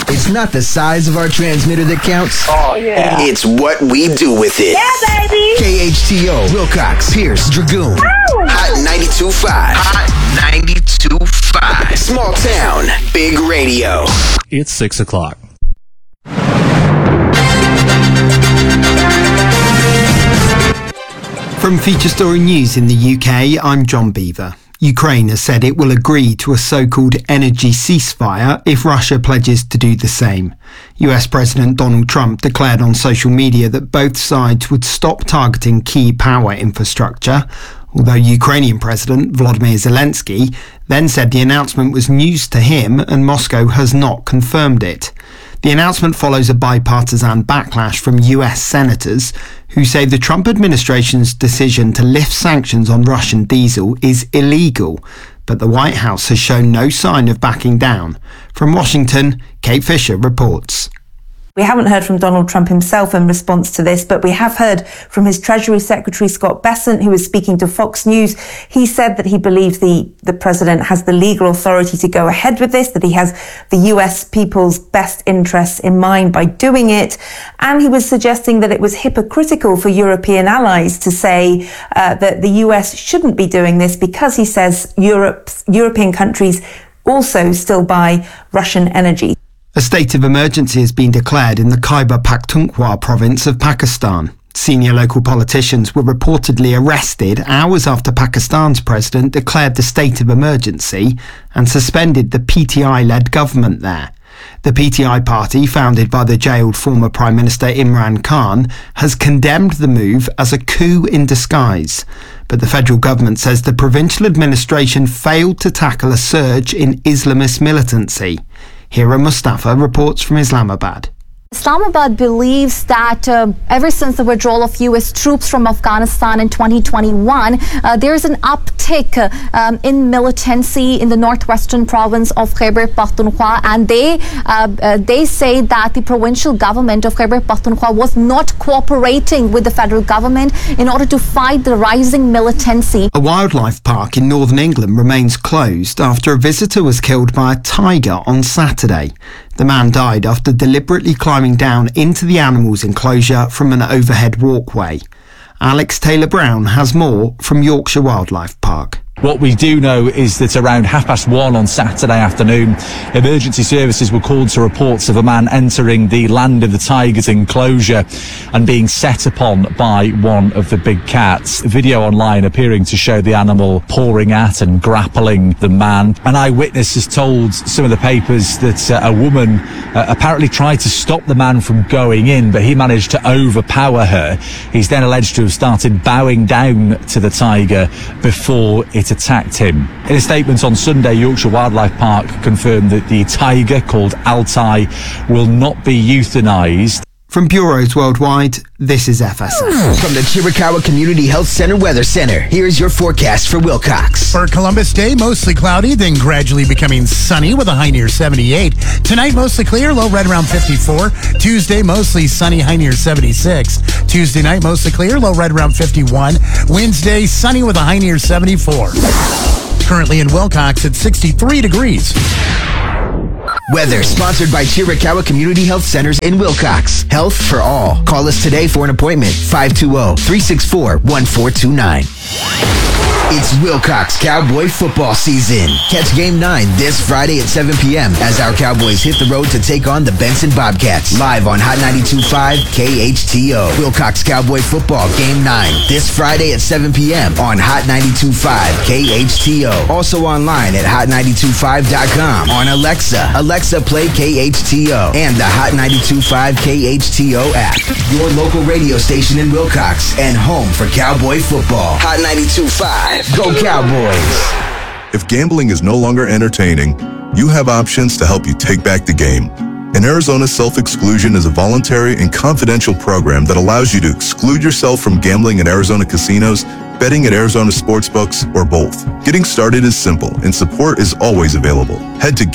It's not the size of our transmitter that counts. Oh, yeah. It's what we do with it. Yeah, baby. KHTO, Wilcox, Pierce, Dragoon. Ow. Hot 92.5. Hot 92.5. Small town, big radio. It's 6 o'clock. From Feature Story News in the UK, I'm John Beaver. Ukraine has said it will agree to a so-called energy ceasefire if Russia pledges to do the same. US President Donald Trump declared on social media that both sides would stop targeting key power infrastructure, although Ukrainian President Volodymyr Zelensky then said the announcement was news to him and Moscow has not confirmed it. The announcement follows a bipartisan backlash from US senators who say the Trump administration's decision to lift sanctions on Russian diesel is illegal, but the White House has shown no sign of backing down. From Washington, Kate Fisher reports. We haven't heard from Donald Trump himself in response to this, but we have heard from his Treasury Secretary, Scott Bessent, who was speaking to Fox News. He said that he believes the president has the legal authority to go ahead with this, that he has the US people's best interests in mind by doing it. And he was suggesting that it was hypocritical for European allies to say that the US shouldn't be doing this because he says European countries also still buy Russian energy. A state of emergency has been declared in the Khyber Pakhtunkhwa province of Pakistan. Senior local politicians were reportedly arrested hours after Pakistan's president declared the state of emergency and suspended the PTI-led government there. The PTI party, founded by the jailed former Prime Minister Imran Khan, has condemned the move as a coup in disguise. But the federal government says the provincial administration failed to tackle a surge in Islamist militancy. Hira Mustafa reports from Islamabad. Islamabad believes that ever since the withdrawal of U.S. troops from Afghanistan in 2021, there's an uptick in militancy in the northwestern province of Khyber Pakhtunkhwa, and they say that the provincial government of Khyber Pakhtunkhwa was not cooperating with the federal government in order to fight the rising militancy. A wildlife park in northern England remains closed after a visitor was killed by a tiger on Saturday. The man died after deliberately climbing down into the animal's enclosure from an overhead walkway. Alex Taylor-Brown has more from Yorkshire Wildlife Park. What we do know is that around 1:30 on Saturday afternoon, emergency services were called to reports of a man entering the Land of the Tigers enclosure and being set upon by one of the big cats. Video online appearing to show the animal pawing at and grappling the man. An eyewitness has told some of the papers that a woman apparently tried to stop the man from going in, but he managed to overpower her. He's then alleged to have started bowing down to the tiger before it attacked him. In a statement on Sunday, Yorkshire Wildlife Park confirmed that the tiger, called Altai, will not be euthanised. From bureaus worldwide, this is FSF. From the Chiricahua Community Health Center Weather Center, here's your forecast for Wilcox. For Columbus Day, mostly cloudy, then gradually becoming sunny with a high near 78. Tonight, mostly clear, low right around 54. Tuesday, mostly sunny, high near 76. Tuesday night, mostly clear, low right around 51. Wednesday, sunny with a high near 74. Currently in Wilcox at 63 degrees. Weather sponsored by Chiricahua Community Health Centers in Wilcox. Health for all. Call us today for an appointment. 520-364-1429. It's Wilcox Cowboy football season. Catch Game 9 this Friday at 7 p.m. as our Cowboys hit the road to take on the Benson Bobcats. Live on Hot 92.5 KHTO. Wilcox Cowboy football Game 9 this Friday at 7 p.m. on Hot 92.5 KHTO. Also online at hot925.com. On Alexa. Alexa, play KHTO and the Hot 92.5 KHTO app. Your local radio station in Wilcox and home for Cowboy football. Hot 92.5. Go Cowboys! If gambling is no longer entertaining, you have options to help you take back the game. In Arizona, self-exclusion is a voluntary and confidential program that allows you to exclude yourself from gambling in Arizona casinos, betting at Arizona sportsbooks, or both. Getting started is simple, and support is always available. Head to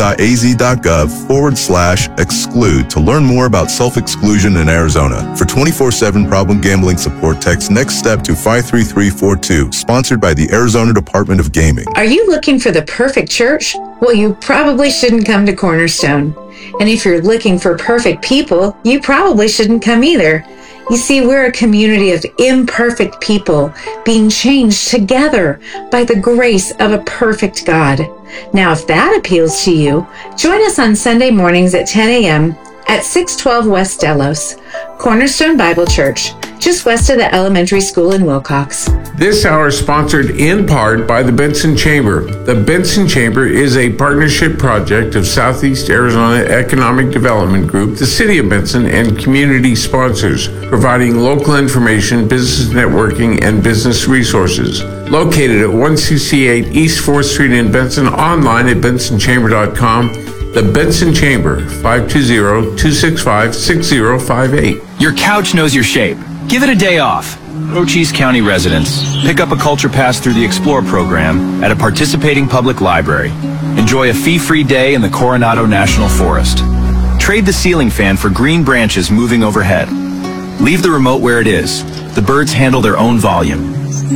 gaming.az.gov/exclude to learn more about self-exclusion in Arizona. For 24/7 problem gambling support, text Next Step to 53342, sponsored by the Arizona Department of Gaming. Are you looking for the perfect church? Well, you probably shouldn't come to Cornerstone. And if you're looking for perfect people, you probably shouldn't come either. You see, we're a community of imperfect people being changed together by the grace of a perfect God. Now, if that appeals to you, join us on Sunday mornings at 10 a.m. at 612 West Delos, Cornerstone Bible Church, just west of the elementary school in Wilcox. This hour is sponsored in part by the Benson Chamber. The Benson Chamber is a partnership project of Southeast Arizona Economic Development Group, the City of Benson, and community sponsors, providing local information, business networking, and business resources. Located at 1268 East 4th Street in Benson, online at bensonchamber.com. The Benson Chamber, 520-265-6058. Your couch knows your shape. Give it a day off. Cochise County residents, pick up a culture pass through the Explore program at a participating public library. Enjoy a fee-free day in the Coronado National Forest. Trade the ceiling fan for green branches moving overhead. Leave the remote where it is. The birds handle their own volume.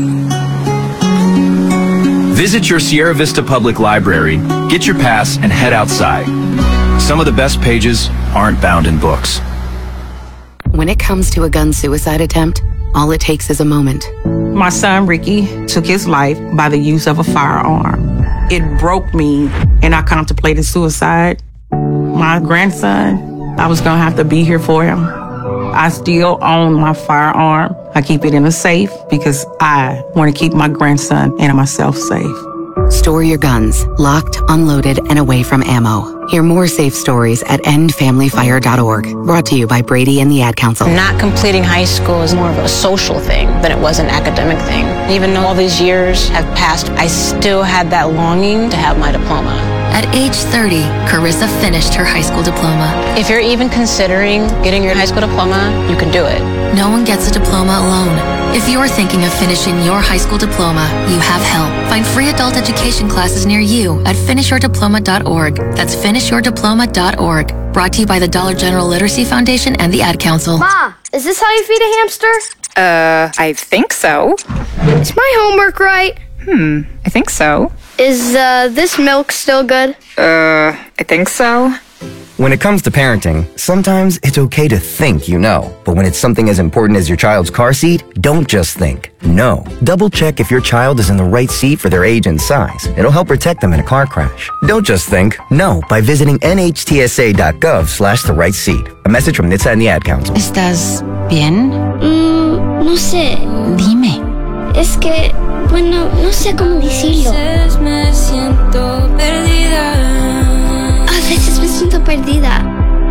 Visit your Sierra Vista Public Library, get your pass, and head outside. Some of the best pages aren't bound in books. When it comes to a gun suicide attempt, all it takes is a moment. My son, Ricky, took his life by the use of a firearm. It broke me, and I contemplated suicide. My grandson, I was gonna have to be here for him. I still own my firearm. I keep it in a safe because I want to keep my grandson and myself safe. Store your guns, locked, unloaded, and away from ammo. Hear more safe stories at endfamilyfire.org. Brought to you by Brady and the Ad Council. Not completing high school is more of a social thing than it was an academic thing. Even though all these years have passed, I still had that longing to have my diploma. At age 30, Carissa finished her high school diploma. If you're even considering getting your high school diploma, you can do it. No one gets a diploma alone. If you're thinking of finishing your high school diploma, you have help. Find free adult education classes near you at finishyourdiploma.org. That's finishyourdiploma.org. Brought to you by the Dollar General Literacy Foundation and the Ad Council. Ma, is this how you feed a hamster? I think so. Is my homework right? I think so. Is this milk still good? I think so. When it comes to parenting, sometimes it's okay to think you know. But when it's something as important as your child's car seat, don't just think. Know. Double check if your child is in the right seat for their age and size. It'll help protect them in a car crash. Don't just think. Know by visiting nhtsa.gov/the right seat. A message from NHTSA and the Ad Council. ¿Estás bien? No sé. Dime. Es que, bueno, no sé cómo decirlo. Me siento perdida. A veces me siento perdida.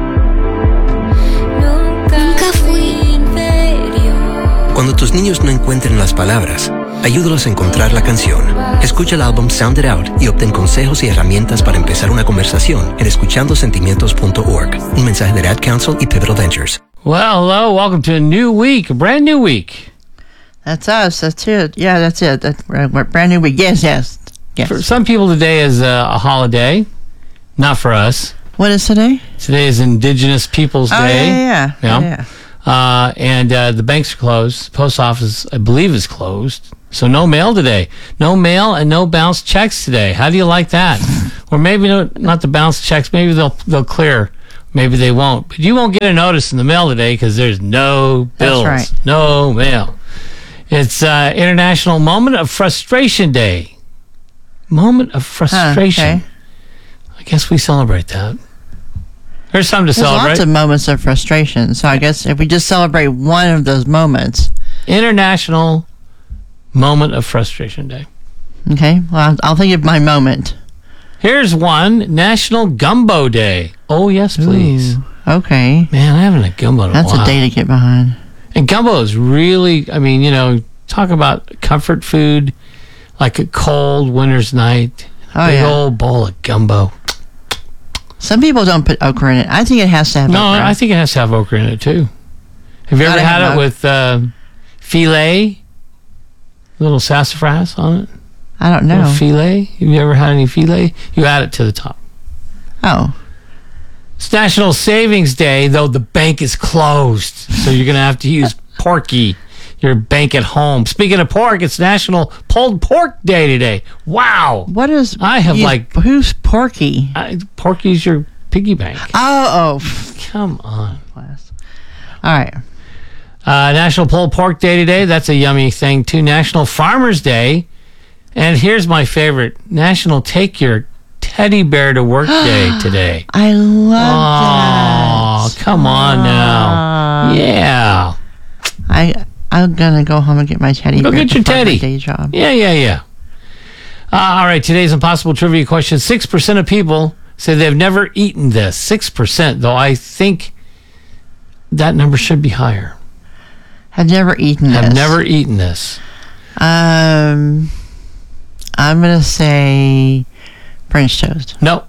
Nunca fui. Cuando tus niños no encuentren las palabras, ayúdalos a encontrar la canción. Escucha el álbum Sound It Out y obtén consejos y herramientas para empezar una conversación en escuchandosentimientos.org. Un mensaje de Ad Council y Pivotal Ventures. Well, hello, welcome to a new week, a brand new week. That's us. That's it. Yeah, that's it. Brand new week. Yes. For some people, today is a holiday. Not for us. What is today? Today is Indigenous Peoples Day. Yeah. And the banks are closed. The post office, I believe, is closed. So no mail today. No mail and no bounce checks today. How do you like that? Or maybe not the bounce checks. Maybe they'll clear. Maybe they won't. But you won't get a notice in the mail today because there's no bills. That's right. No mail. It's International Moment of Frustration Day. Moment of frustration. Okay. I guess we celebrate that. There's something to celebrate. There's lots of moments of frustration. So I guess if we just celebrate one of those moments. International Moment of Frustration Day. Okay. Well, I'll think of my moment. Here's one. National Gumbo Day. Oh, yes, please. Ooh, okay. Man, I haven't had gumbo in a while. That's a day to get behind. And gumbo is really, talk about comfort food, like a cold winter's night. Big old bowl of gumbo. Some people don't put okra in it. I think it has to have okra. No, I think it has to have okra in it, too. Have you ever had it with filet? Little sassafras on it? I don't know. Filet? Have you ever had any filet? You add it to the top. Oh. It's National Savings Day, though the bank is closed. So you're going to have to use Porky your bank at home. Speaking of pork, it's National Pulled Pork Day today. Wow. What is... Who's Porky? Porky's your piggy bank. Oh. Come on. All right. National Pulled Pork Day today. That's a yummy thing, too. National Farmers Day. And here's my favorite. National Take Your Teddy Bear to Work Day today. I love that. Oh, come on now. Yeah. I'm going to go home and get my teddy bear. Go get your teddy. My day job. Yeah. All right, today's impossible trivia question. 6% of people say they've never eaten this. 6%, though I think that number should be higher. Have never eaten this. Have never eaten this. I'm going to say French toast. Nope.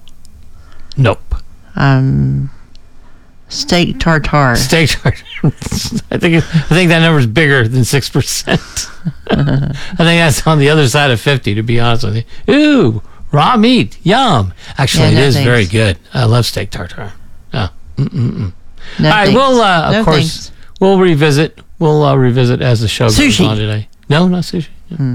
Steak tartare. Steak tartare. I think that number is bigger than 6%. I think that's on the other side of 50, to be honest with you. Ooh, raw meat. Yum. Actually, it is very good. I love steak tartare. Oh. All right, we'll, of course, we'll revisit. We'll revisit as the show goes on today. No, not sushi.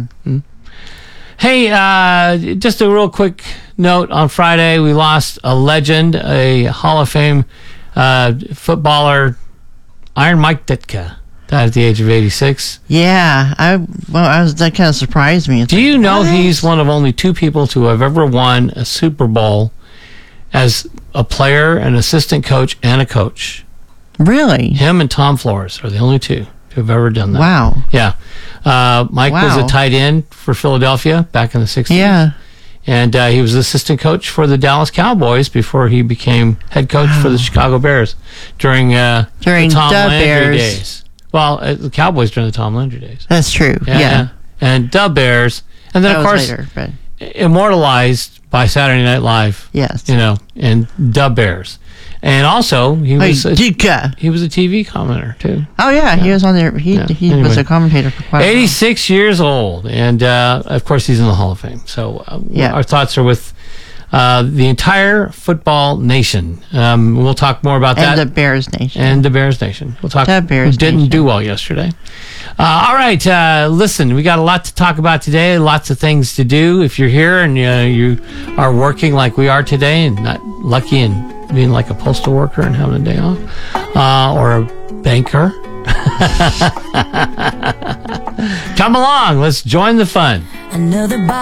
Hey, just a real quick note. On Friday, we lost a legend, a Hall of Fame footballer, Iron Mike Ditka, died at the age of 86. Yeah, that kind of surprised me. Do you know he's one of only 2 people to have ever won a Super Bowl as a player, an assistant coach, and a coach? Really? Him and Tom Flores are the only 2 to have ever done that. Wow. Yeah. Mike was a tight end for Philadelphia back in the 60s. Yeah. And he was assistant coach for the Dallas Cowboys before he became head coach for the Chicago Bears during the Tom Landry days. Well, the Cowboys during the Tom Landry days. That's true. Yeah. And the Bears. And then, that of course, later, immortalized by Saturday Night Live. Yes. And the Bears. And also, he was a TV commentator, too. Oh, yeah. He was on there. He was a commentator for quite a while. 86 years old. And, of course, he's in the Hall of Fame. So our thoughts are with the entire football nation. We'll talk more about that. And the Bears Nation. We'll talk the Bears who didn't do well yesterday. All right. Listen, we got a lot to talk about today. Lots of things to do. If you're here and you are working like we are today and not lucky and being like a postal worker and having a day off, or a banker, come along. Let's join the fun. Another